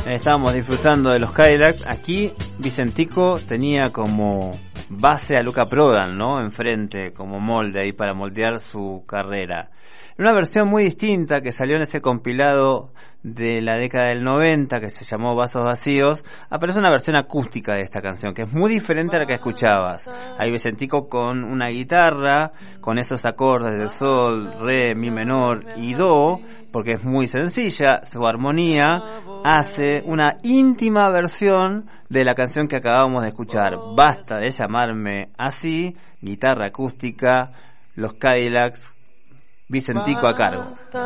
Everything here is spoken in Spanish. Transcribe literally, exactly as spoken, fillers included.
Estábamos disfrutando de los Cadillacs. Aquí Vicentico tenía como base a Luca Prodan, ¿no? Enfrente, como molde ahí para moldear su carrera. Una versión muy distinta que salió en ese compilado de la década del noventa que se llamó Vasos Vacíos, aparece una versión acústica de esta canción que es muy diferente a la que escuchabas. Ahí Vicentico con una guitarra, con esos acordes de sol, re, mi menor y do, porque es muy sencilla su armonía, hace una íntima versión de la canción que acabamos de escuchar. Basta de llamarme así, guitarra acústica, los Cadillacs, Vicentico a cargo.